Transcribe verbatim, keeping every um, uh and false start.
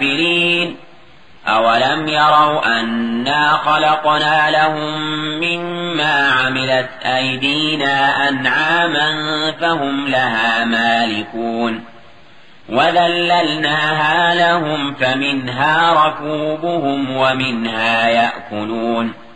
الكافرين أولم يروا أنا خلقنا لهم مما عملت أيدينا أنعاما فهم لها مالكون وذللناها لهم فمنها ركوبهم ومنها يأكلون